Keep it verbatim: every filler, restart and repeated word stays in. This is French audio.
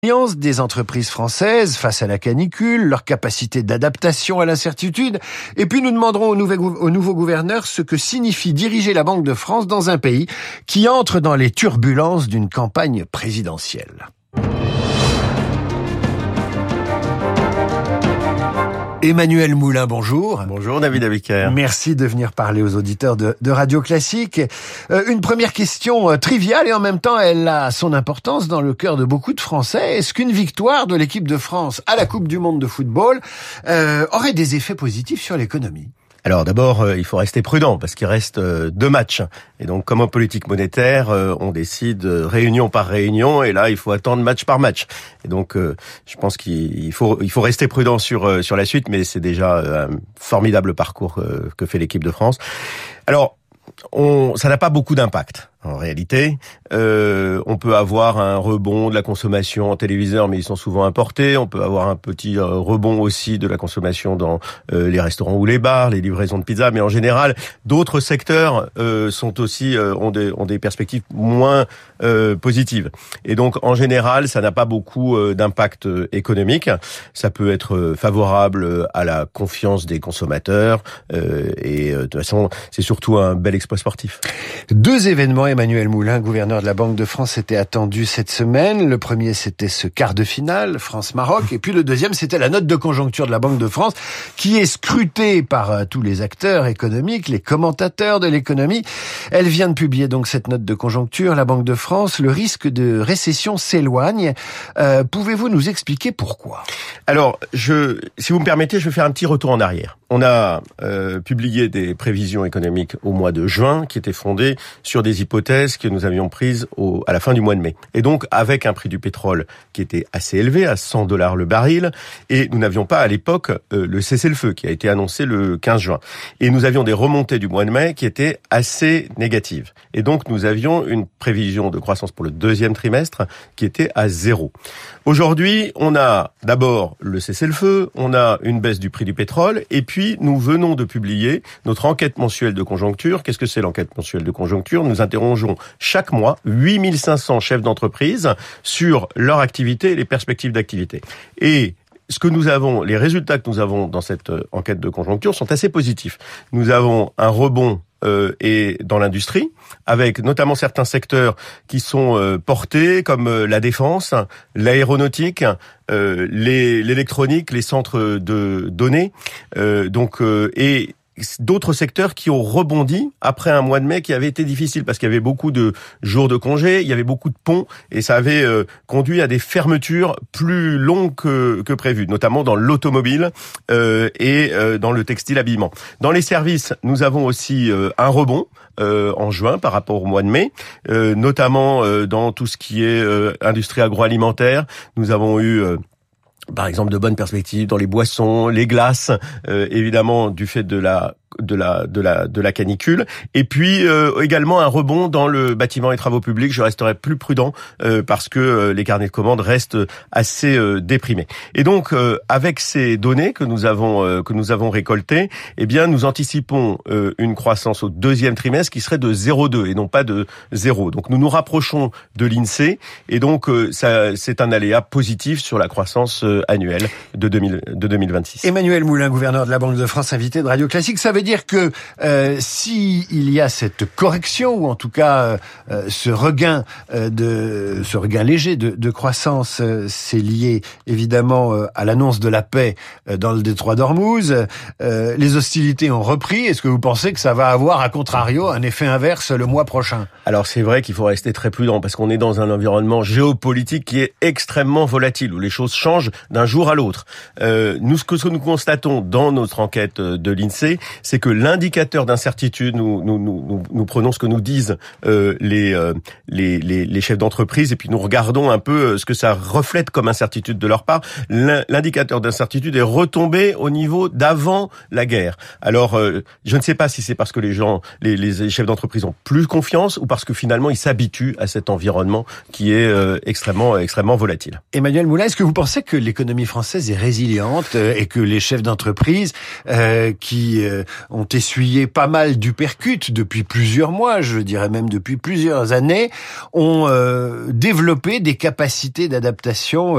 Résilience des entreprises françaises face à la canicule, leur capacité d'adaptation à l'incertitude, et puis nous demanderons au, nouvel, au nouveau gouverneur ce que signifie diriger la Banque de France dans un pays qui entre dans les turbulences d'une campagne présidentielle. Emmanuel Moulin, bonjour. Bonjour David Abiker. Merci de venir parler aux auditeurs de, de Radio Classique. Euh, une première question euh, triviale et en même temps elle a son importance dans le cœur de beaucoup de Français. Est-ce qu'une victoire de l'équipe de France à la Coupe du Monde de football euh, aurait des effets positifs sur l'économie ? Alors d'abord, euh, il faut rester prudent parce qu'il reste euh, deux matchs. Et donc, comme en politique monétaire, euh, on décide euh, réunion par réunion et là, il faut attendre match par match. Et donc, euh, je pense qu'il faut il faut rester prudent sur euh, sur la suite, mais c'est déjà euh, un formidable parcours euh, que fait l'équipe de France. Alors, on, ça n'a pas beaucoup d'impact. En réalité, euh, on peut avoir un rebond de la consommation en téléviseur, mais ils sont souvent importés. On peut avoir un petit euh, rebond aussi de la consommation dans euh, les restaurants ou les bars, les livraisons de pizza. Mais en général, d'autres secteurs euh, sont aussi euh, ont, des, ont des perspectives moins euh, positives. Et donc, en général, ça n'a pas beaucoup euh, d'impact euh, économique. Ça peut être euh, favorable à la confiance des consommateurs. Euh, et euh, de toute façon, c'est surtout un bel exploit sportif. Deux événements. Emmanuel Moulin, gouverneur de la Banque de France, était attendu cette semaine. Le premier, c'était ce quart de finale, France-Maroc. Et puis le deuxième, c'était la note de conjoncture de la Banque de France, qui est scrutée par euh, tous les acteurs économiques, les commentateurs de l'économie. Elle vient de publier donc cette note de conjoncture, la Banque de France. Le risque de récession s'éloigne. Euh, pouvez-vous nous expliquer pourquoi ? Alors, je, si vous me permettez, je vais faire un petit retour en arrière. On a euh, publié des prévisions économiques au mois de juin qui étaient fondées sur des hypothèses que nous avions prises au, à la fin du mois de mai. Et donc, avec un prix du pétrole qui était assez élevé, à cent dollars le baril, et nous n'avions pas à l'époque euh, le cessez-le-feu qui a été annoncé le quinze juin. Et nous avions des remontées du mois de mai qui étaient assez négatives. Et donc, nous avions une prévision de croissance pour le deuxième trimestre qui était à zéro. Aujourd'hui, on a d'abord le cessez-le-feu, on a une baisse du prix du pétrole, et puis nous venons de publier notre enquête mensuelle de conjoncture. Qu'est-ce que c'est l'enquête mensuelle de conjoncture ? Nous interrogeons chaque mois huit mille cinq cents chefs d'entreprise sur leur activité et les perspectives d'activité. Et ce que nous avons, les résultats que nous avons dans cette enquête de conjoncture sont assez positifs. Nous avons un rebond Euh, et dans l'industrie, avec notamment certains secteurs qui sont euh, portés, comme euh, la défense, l'aéronautique, euh, les, l'électronique, les centres de données, euh, donc euh, et d'autres secteurs qui ont rebondi après un mois de mai qui avait été difficile parce qu'il y avait beaucoup de jours de congé, il y avait beaucoup de ponts et ça avait euh, conduit à des fermetures plus longues que, que prévues, notamment dans l'automobile euh, et euh, dans le textile habillement. Dans les services, nous avons aussi euh, un rebond euh, en juin par rapport au mois de mai, euh, notamment euh, dans tout ce qui est euh, industrie agroalimentaire. Nous avons eu euh, par exemple de bonnes perspectives dans les boissons, les glaces, euh, évidemment du fait de la de la de la de la canicule, et puis euh, également un rebond dans le bâtiment et travaux publics. Je resterai plus prudent euh, parce que euh, les carnets de commandes restent assez euh, déprimés. Et donc euh, avec ces données que nous avons euh, que nous avons récoltées, eh bien nous anticipons euh, une croissance au deuxième trimestre qui serait de zéro virgule deux et non pas de zéro. Donc nous nous rapprochons de l'INSEE et donc euh, ça c'est un aléa positif sur la croissance euh, annuelle de deux mille de deux mille vingt-six. Emmanuel Moulin, gouverneur de la Banque de France, invité de Radio Classique, ça veut dire que euh, si il y a cette correction ou en tout cas euh, ce regain euh, de ce regain léger de, de croissance, euh, c'est lié évidemment euh, à l'annonce de la paix euh, dans le détroit d'Ormuz. Euh, les hostilités ont repris. Est-ce que vous pensez que ça va avoir, à contrario, un effet inverse le mois prochain ? Alors c'est vrai qu'il faut rester très prudent parce qu'on est dans un environnement géopolitique qui est extrêmement volatile où les choses changent d'un jour à l'autre. Euh, nous ce que nous constatons dans notre enquête de l'INSEE, c'est que l'indicateur d'incertitude, nous, nous, nous, nous prenons ce que nous disent euh, les, euh, les, les, les chefs d'entreprise et puis nous regardons un peu ce que ça reflète comme incertitude de leur part. L'indicateur d'incertitude est retombé au niveau d'avant la guerre. Alors, euh, je ne sais pas si c'est parce que les gens, les, les chefs d'entreprise ont plus confiance ou parce que finalement ils s'habituent à cet environnement qui est euh, extrêmement, extrêmement volatile. Emmanuel Moulin, est-ce que vous pensez que l'économie française est résiliente et que les chefs d'entreprise euh, qui euh, ont essuyé pas mal d'upercutes depuis plusieurs mois, je dirais même depuis plusieurs années, ont euh, développé des capacités d'adaptation